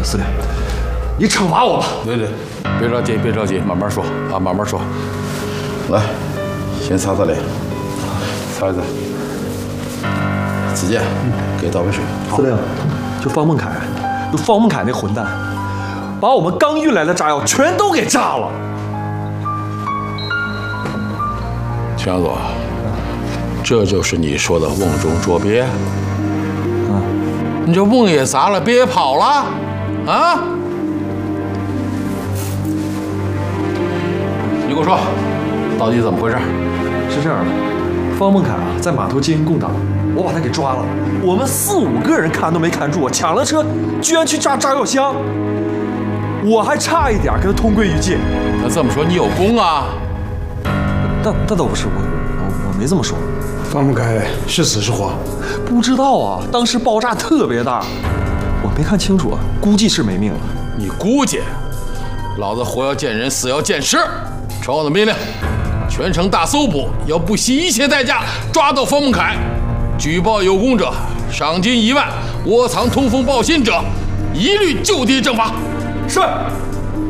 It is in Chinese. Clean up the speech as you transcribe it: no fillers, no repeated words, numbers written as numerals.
司令，你惩罚我吧。 对，别着急，别着急，慢慢说啊，慢慢说。来，先擦擦脸，擦一擦。子健，给倒杯水。 司令，就方孟凯那混蛋，把我们刚运来的炸药全都给炸了。 强总，这就是你说的瓮中捉鳖。你这瓮也砸了，鳖也跑了，啊？你给我说，到底怎么回事？ 是这样的，方孟凯啊，在码头经营共党，我把他给抓了。我们4、5个人看都没看住我，抢了车，居然去炸炸药箱，我还差一点跟他同归于尽。 那这么说，你有功啊？ 那倒不是，我没这么说。 方孟凯是死是活？ 不知道啊，当时爆炸特别大，我没看清楚，估计是没命了。 你估计？老子活要见人，死要见尸。传我的命令，全城大搜捕，要不惜一切代价抓到方孟凯。举报有功者，赏金1万；窝藏通风报信者，一律就地正法。 是。